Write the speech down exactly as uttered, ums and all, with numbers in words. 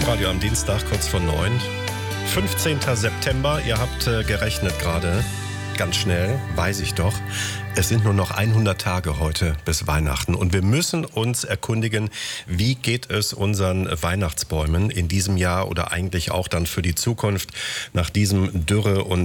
Live-Radio am Dienstag, kurz vor neun. fünfzehnten September, ihr habt äh, gerechnet gerade. Ganz schnell, weiß ich doch. Es sind nur noch hundert Tage heute bis Weihnachten. Und wir müssen uns erkundigen, wie geht es unseren Weihnachtsbäumen in diesem Jahr oder eigentlich auch dann für die Zukunft nach diesem Dürre- und